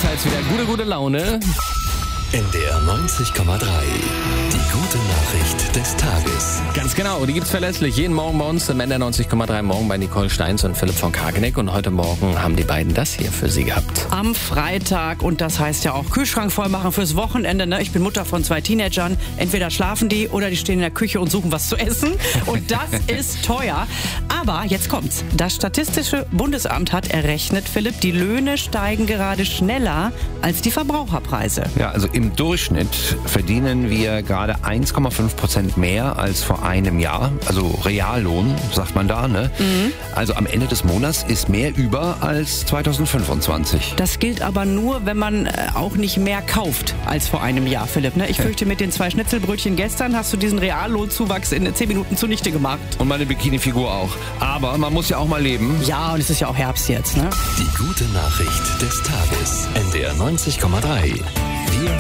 jetzt heißt wieder gute Laune. NDR 90,3. Die gute Nachricht des Tages. Ganz genau, die gibt's verlässlich jeden Morgen bei uns im NDR 90,3. Morgen bei Nicole Steins und Philipp von Kargeneck. Und heute Morgen haben die beiden das hier für Sie gehabt. Am Freitag, und das heißt ja auch Kühlschrank voll machen fürs Wochenende. Ne? Ich bin Mutter von 2 Teenagern. Entweder schlafen die oder die stehen in der Küche und suchen was zu essen. Und das ist teuer. Aber jetzt kommt's. Das Statistische Bundesamt hat errechnet, Philipp, die Löhne steigen gerade schneller als die Verbraucherpreise. Ja, also im Durchschnitt verdienen wir gerade 1,5% mehr als vor einem Jahr. Also Reallohn, sagt man da, ne? Also am Ende des Monats ist mehr über als 2025. Das gilt aber nur, wenn man auch nicht mehr kauft als vor einem Jahr, Philipp. Ne? Ich fürchte, mit den 2 Schnitzelbrötchen gestern hast du diesen Reallohnzuwachs in 10 Minuten zunichte gemacht. Und meine Bikini-Figur auch. Aber man muss ja auch mal leben. Ja, und es ist ja auch Herbst jetzt, ne? Die gute Nachricht des Tages. NDR 90,3. Wir